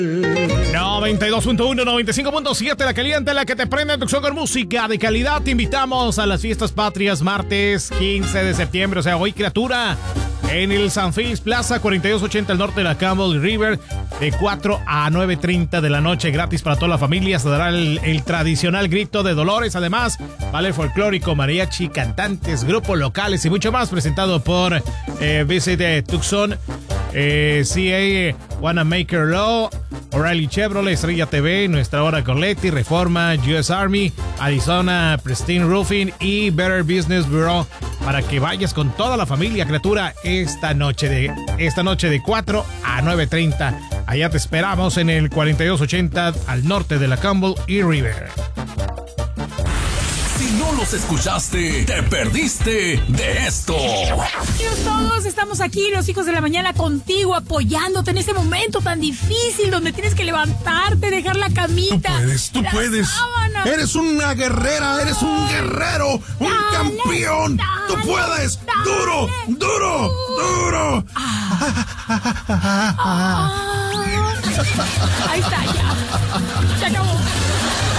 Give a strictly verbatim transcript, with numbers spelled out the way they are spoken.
noventa y dos punto uno, noventa y cinco punto siete, la caliente, la que te prende tu con música de calidad. Te invitamos a las fiestas patrias martes quince de septiembre, o sea, hoy, criatura, en el San Félix Plaza, cuarenta y dos ochenta al norte de la Campbell River, de cuatro a nueve treinta de la noche, gratis para toda la familia. Se dará el, el tradicional grito de Dolores. Además, vale folclórico, mariachi, cantantes, grupos locales y mucho más, presentado por eh, Visit Tucson, eh, C A Wanamaker Law, O'Reilly Chevrolet, Estrella T V, Nuestra Hora Corletti, Reforma, U S Army, Arizona Pristine Roofing y Better Business Bureau, para que vayas con toda la familia, criatura, esta noche de esta noche de cuatro a nueve treinta. Allá te esperamos en el cuarenta y dos ochenta al norte de la Campbell y River. Si no los escuchaste, te perdiste de esto. Bienvenidos todos, estamos aquí, los hijos de la mañana, contigo, apoyándote en este momento tan difícil donde tienes que levantarte, dejar la camita. Tú puedes, tú puedes. Sábana. Eres una guerrera, eres un guerrero, un dale, campeón. Dale, tú puedes. Dale, duro, duro, duro. Ah. Ah. Ahí está, ya. Se acabó.